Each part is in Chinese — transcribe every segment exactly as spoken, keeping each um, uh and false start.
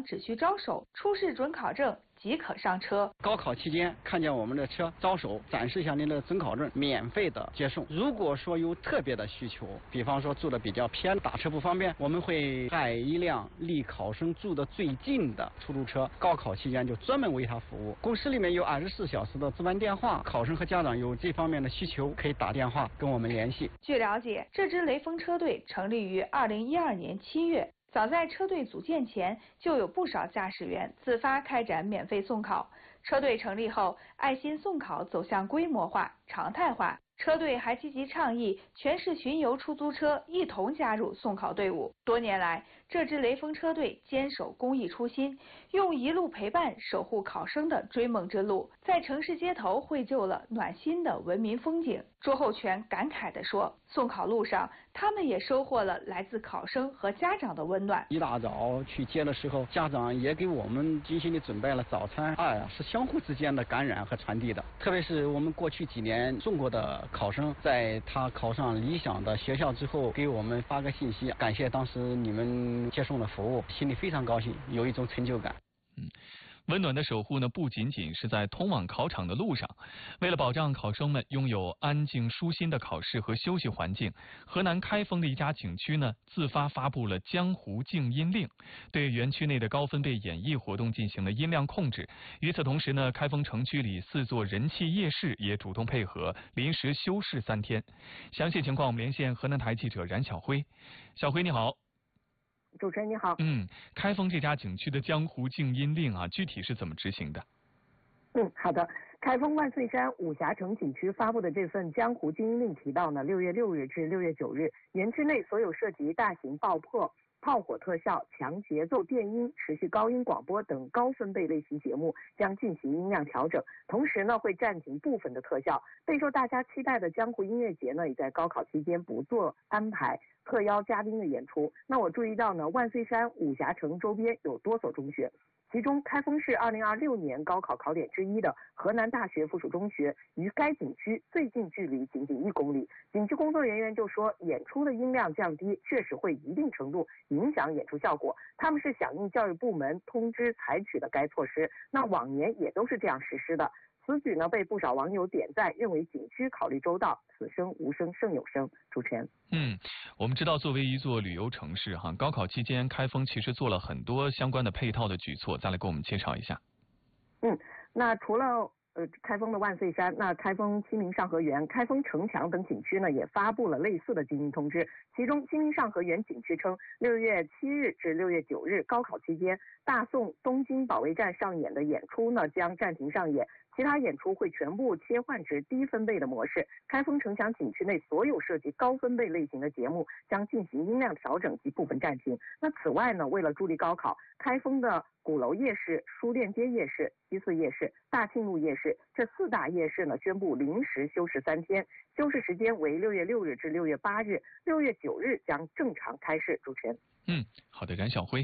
只需招手，出示准考证即可上车。 高考期间看见我们的车，招手展示一下您的准考证，免费的接送。如果说有特别的需求，比方说住的比较偏，打车不方便，我们会派一辆离考生住的最近的出租车，高考期间就专门为他服务。公司里面有二十四小时的值班电话，考生和家长有这方面的需求，可以打电话跟我们联系。 据了解，这支雷锋车队成立于二零一二年七月。早在车队组建前，就有不少驾驶员自发开展免费送考。车队成立后，爱心送考走向规模化、常态化。车队还积极倡议全市巡游出租车一同加入送考队伍。多年来，这支雷锋车队坚守公益初心，用一路陪伴守护考生的追梦之路，在城市街头绘就了暖心的文明风景。卓厚全感慨地说：“送考路上，他们也收获了来自考生和家长的温暖。 一大早去接的时候，家长也给我们精心的准备了早餐。哎呀，是相互之间的感染和传递的。特别是我们过去几年送过的考生，在他考上理想的学校之后，给我们发个信息，感谢当时你们接送的服务，心里非常高兴，有一种成就感。” 嗯。温暖的守护呢，不仅仅是在通往考场的路上。为了保障考生们拥有安静舒心的考试和休息环境，河南开封的一家景区呢，自发发布了江湖静音令，对园区内的高分贝演艺活动进行了音量控制。与此同时呢，开封城区里四座人气夜市也主动配合，临时休市三天。详细情况我们连线河南台记者冉晓辉。小辉你好。 主持人你好。 嗯，开封这家景区的江湖静音令啊，具体是怎么执行的？ 嗯，好的。开封万岁山武侠城景区发布的这份江湖静音令提到呢，六月六日至六月九日，园区内所有涉及大型爆破、炮火特效、强节奏电音、持续高音广播等高分贝类型节目将进行音量调整，同时呢会暂停部分的特效。备受大家期待的江湖音乐节呢，也在高考期间不做安排特邀嘉宾的演出。那我注意到呢，万岁山武侠城周边有多所中学，其中开封市二零二六年高考考点之一的河南大学附属中学与该景区最近距离仅仅一公里。景区工作人员就说，演出的音量降低确实会一定程度影响演出效果，他们是响应教育部门通知采取的该措施，那往年也都是这样实施的。此举呢被不少网友点赞，认为景区考虑周到，此生无声胜有声。主持人， 嗯，我们知道作为一座旅游城市哈，高考期间开封其实做了很多相关的配套的举措，再来给我们介绍一下。 嗯，那除了呃开封的万岁山，那开封清明上河园、开封城墙等景区呢也发布了类似的静音通知。其中清明上河园景区称，六月七日至六月九日高考期间，大宋东京保卫战上演的演出呢将暂停上演，其他演出会全部切换至低分贝的模式。开封城墙景区内所有涉及高分贝类型的节目将进行音量调整及部分暂停。那此外呢，为了助力高考，开封的鼓楼夜市、书店街夜市、西四夜市、大庆路夜市这四大夜市呢宣布临时休市三天，休市时间为六月六日至六月八日，六月九日将正常开市。主持人， 嗯，好的，冉晓辉。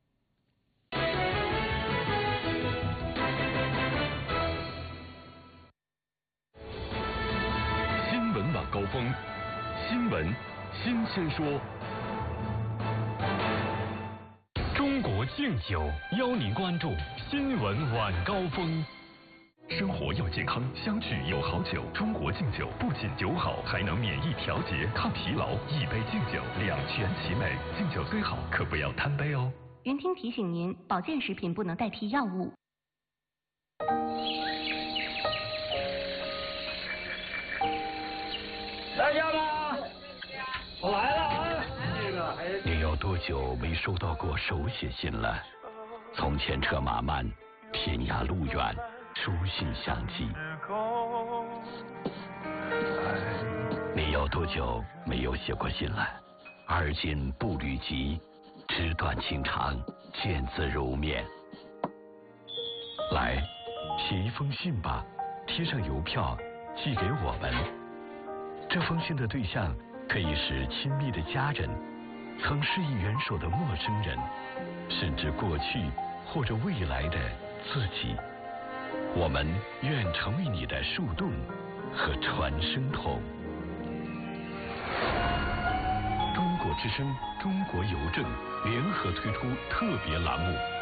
新闻晚高峰，新闻新鲜说。中国敬酒邀您关注新闻晚高峰。生活要健康，相聚有好酒。中国敬酒不仅酒好，还能免疫调节、抗疲劳。一杯敬酒，两全其美。敬酒虽好，可不要贪杯哦。 云听提醒您，保健食品不能代替药物。 在家吗？我来了啊！这个还是你有多久没收到过手写信了？从前车马慢，天涯路远，书信相寄。你有多久没有写过信了？而今步履急，纸短情长，见字如面。来，写一封信吧，贴上邮票，寄给我们。这封信的对象可以是亲密的家人，曾施以援手的陌生人，甚至过去或者未来的自己。我们愿成为你的树洞和传声筒。中国之声、中国邮政联合推出特别栏目